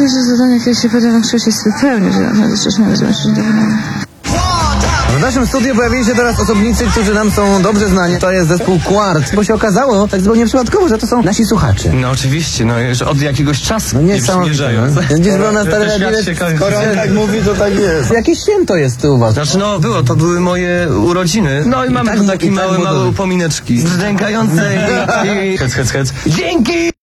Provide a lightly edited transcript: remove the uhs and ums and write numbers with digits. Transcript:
Każde zadanie, które się poda na kształcie jest wypełnić, że naprawdę coś nie rozumiem, że W naszym studiu pojawili się teraz osobnicy, którzy nam są dobrze znani. To jest zespół Quart, bo się okazało, tak zupełnie przypadkowo, że to są nasi słuchacze. No oczywiście, no już od jakiegoś czasu No niesamowite. Gdzieś było na stare Skoro on tak mówi, to tak jest. Jakie święto jest u was? Znaczy no to były moje urodziny. No i mamy tu takie małe upomineczki. Zdrękające i... Hec. Dzięki!